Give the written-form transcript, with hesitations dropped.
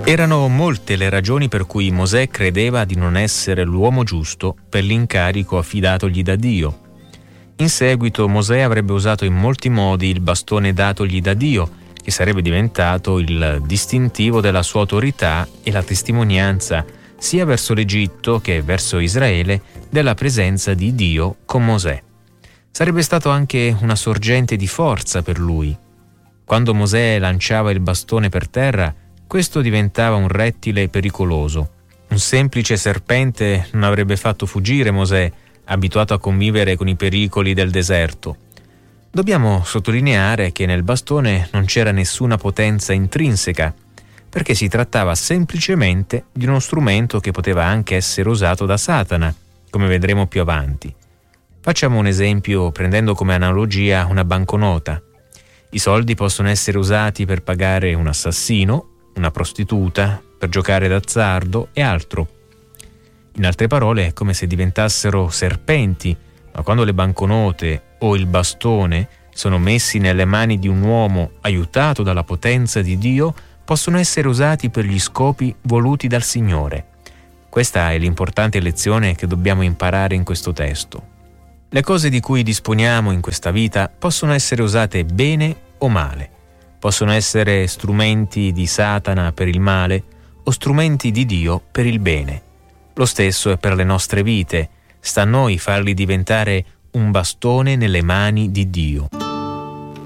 Erano molte le ragioni per cui Mosè credeva di non essere l'uomo giusto per l'incarico affidatogli da Dio. In seguito Mosè avrebbe usato in molti modi il bastone datogli da Dio, che sarebbe diventato il distintivo della sua autorità e la testimonianza sia verso l'Egitto che verso Israele della presenza di Dio con Mosè. Sarebbe stato anche una sorgente di forza per lui. Quando Mosè lanciava il bastone per terra, questo diventava un rettile pericoloso. Un semplice serpente non avrebbe fatto fuggire Mosè, abituato a convivere con i pericoli del deserto. Dobbiamo sottolineare che nel bastone non c'era nessuna potenza intrinseca, perché si trattava semplicemente di uno strumento che poteva anche essere usato da Satana, come vedremo più avanti. Facciamo un esempio prendendo come analogia una banconota. I soldi possono essere usati per pagare un assassino, una prostituta, per giocare d'azzardo e altro. In altre parole, è come se diventassero serpenti, ma quando le banconote o il bastone sono messi nelle mani di un uomo aiutato dalla potenza di Dio, possono essere usati per gli scopi voluti dal Signore. Questa è l'importante lezione che dobbiamo imparare in questo testo. Le cose di cui disponiamo in questa vita possono essere usate bene o male. Possono essere strumenti di Satana per il male o strumenti di Dio per il bene. Lo stesso è per le nostre vite. Sta a noi farli diventare un bastone nelle mani di Dio.